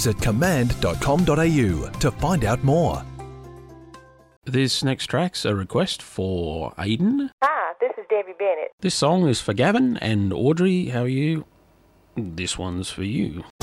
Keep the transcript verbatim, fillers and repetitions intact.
visit command dot com dot a u to find out more. This next track's a request for Aidan. Hi, this is Debbie Bennett. This song is for Gavin and Audrey. How are you? This one's for you.